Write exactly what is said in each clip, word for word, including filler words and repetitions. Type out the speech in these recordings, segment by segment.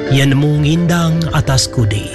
Yang nemu ngindang atas kudi.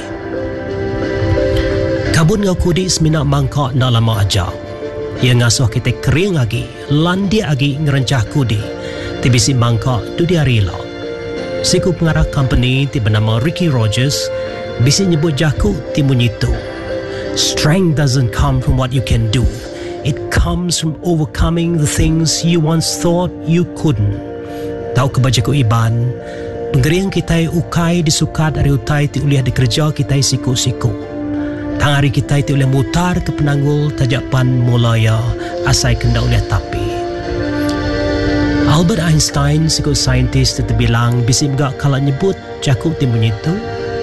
Kabun ngau kudi semina mangkok nak lama aja. Yang ngasuh kita kering lagi, landia lagi ngerencah kudi. Tibisi mangkok tu dia rila. Siku pengarah company ti bernama Ricky Rogers bisi nyebut jaku timun itu. Strength doesn't come from what you can do. It comes from overcoming the things you once thought you couldn't. Tahu kebajaku Iban, penggeriang kita ukai disukat dari utai ti uliah dikerja kita siku-siku. Tang hari kita ti uliah mutar ke penanggul tajapan mulaya asai kenda uliah tapi. Albert Einstein, siku saintis itu bilang bisi megak kalau nyebut jaku timun itu.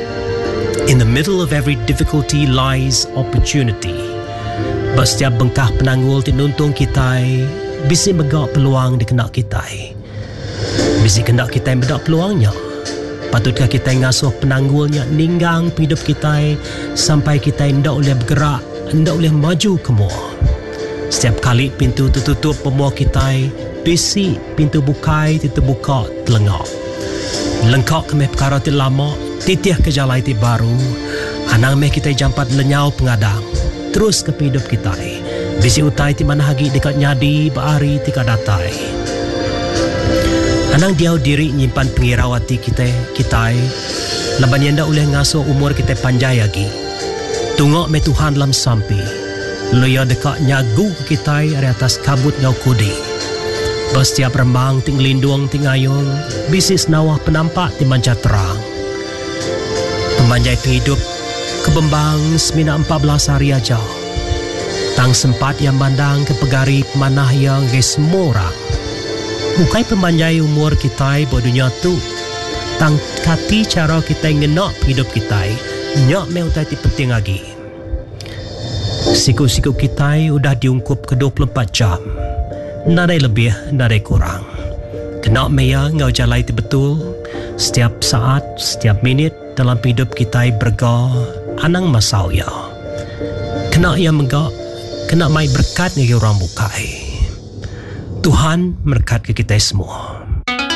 In the middle of every difficulty lies opportunity. Bas setiap bengkah penanggul ti nuntung kita, bisi megak peluang di kendak kita. Bisi kendak kita medak peluangnya. Patutkah kita ngasuh penanggulnya ninggang hidup kita sampai kita ndak boleh bergerak, ndak boleh maju ke mua. Setiap kali pintu tertutup pemua kita, bisi pintu bukai ti terbuka telengak. Lengkap kemeh perkara ti lama, titih ke jalai ti baru. Anang meh kita jampat lenyau pengadang. Terus ke hidup kita. Bisi utai ti mana hagi dekat nyadi bahari ti kadatai. Anang diau diri nyimpan pengirawati kita, kita. Laban yang dak boleh ngasuh umur kita panjai lagi. Tungok me Tuhan dalam sampi. Loya dekat nyagu ke kita dari atas kabut ngau kudi. Setiap rembang ting lindung ting ayung, bisis nawah penampak ti manca terang. Pemanjai penghidup kebembang semina empat belas hari aja. Tang sempat yang bandang ke pegari pemanah yang gesmorang. Bukai pemanjai umur kita buat dunia tu. Tang kati cara kita ngenak hidup kita. Nyak me utai ti penting lagi. Siku-siku kita udah diungkup ke dua puluh empat jam. Nadai lebih, nadai kurang. Kena mea ngau jalai itu betul. Setiap saat, setiap minit dalam hidup kita berga anang masau ya. Kena ia megak, kena mai berkat ngagi orang bukai. Tuhan berkat ke kita semua.